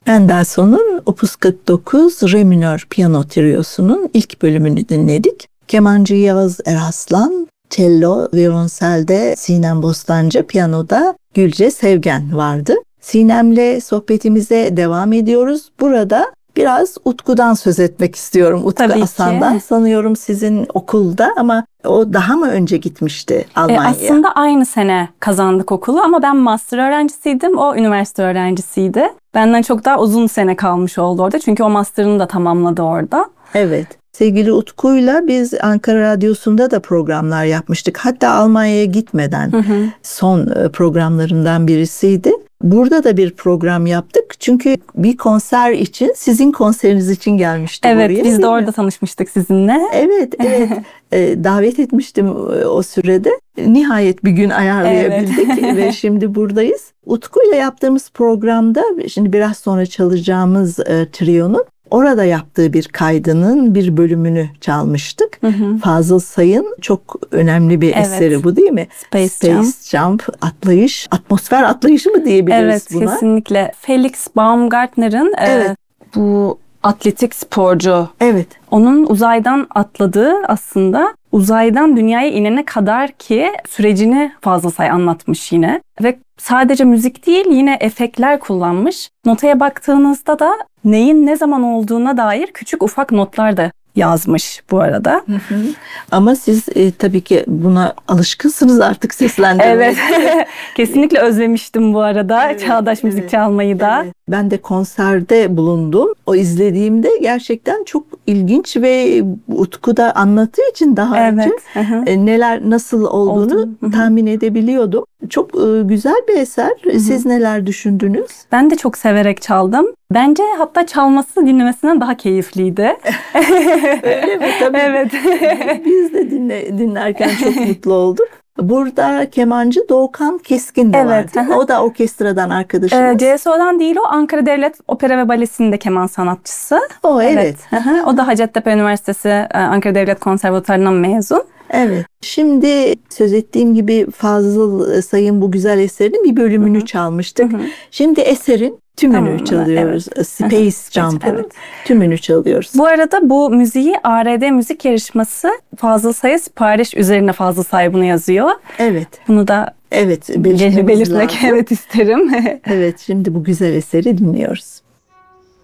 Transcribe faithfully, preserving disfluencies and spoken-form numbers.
Mendelssohn'un Opus kırk dokuz Re minör piyano triosunun ilk bölümünü dinledik. Kemancı Yağız Eraslan, cello, violonselde Sinem Bostancı, piyanoda Gülce Sevgen vardı. Sinem'le sohbetimize devam ediyoruz. Burada biraz Utku'dan söz etmek istiyorum. Utku Tabii Asan'dan. ki. Sanıyorum sizin okulda ama o daha mı önce gitmişti Almanya'ya? E, aslında aynı sene kazandık okulu ama ben master öğrencisiydim, o üniversite öğrencisiydi. Benden çok daha uzun sene kalmış oldu orada çünkü o master'ını da tamamladı orada. Evet. Sevgili Utku'yla biz Ankara Radyosu'nda da programlar yapmıştık. Hatta Almanya'ya gitmeden Hı hı. son programlarımdan birisiydi. Burada da bir program yaptık. Çünkü bir konser için, sizin konseriniz için gelmişti Evet, buraya. biz de orada tanışmıştık sizinle. Evet, evet. e, davet etmiştim o sürede. Nihayet bir gün ayarlayabildik evet. Ve şimdi buradayız. Utku ile yaptığımız programda, şimdi biraz sonra çalacağımız e, trionun orada yaptığı bir kaydının bir bölümünü çalmıştık. Hı hı. Fazıl Say'ın çok önemli bir evet. eseri bu değil mi? Space, Space Jump. Jump, atlayış, atmosfer atlayışı mı diyebiliriz evet, buna? Evet, kesinlikle. Felix Baumgartner'ın evet. e, bu atletik sporcu. Evet. Onun uzaydan atladığı aslında uzaydan dünyaya inene kadar ki sürecini Fazıl Say anlatmış yine. Ve sadece müzik değil yine efektler kullanmış. Notaya baktığınızda da neyin ne zaman olduğuna dair küçük ufak notlar da yazmış bu arada. Hı hı. Ama siz e, tabii ki buna alışkınsınız artık seslendirmeye. Evet. Kesinlikle özlemiştim bu arada evet, çağdaş müzik evet, çalmayı da. Evet. Ben de konserde bulundum. O izlediğimde gerçekten çok ilginç ve Utku da anlattığı için daha evet. önce e, neler nasıl olduğunu Oldu. tahmin edebiliyordum. Çok e, güzel bir eser. Hı-hı. Siz neler düşündünüz? Ben de çok severek çaldım. Bence hatta çalması dinlemesinden daha keyifliydi. Öyle mi? Tabii. Evet. Biz de dinle, dinlerken çok mutlu olduk. Burada kemancı Doğukan Keskin de evet, vardı. O da orkestradan arkadaşımız. E, C S O'dan değil o. Ankara Devlet Opera ve Balesi'nde keman sanatçısı. O evet. evet. O da Hacettepe Üniversitesi Ankara Devlet Konservatuarı'ndan mezun. Evet. Şimdi söz ettiğim gibi Fazıl Say'ın bu güzel eserinin bir bölümünü Hı-hı. çalmıştık. Hı-hı. Şimdi eserin tümünü tamam, çalıyoruz. Evet. Space Jump'ın evet. tümünü çalıyoruz. Bu arada bu müziği A R D Müzik Yarışması Fazıl Say'a sipariş üzerine Fazıl Say bunu yazıyor. Evet. Bunu da evet belirtmek evet isterim. Evet, şimdi bu güzel eseri dinliyoruz.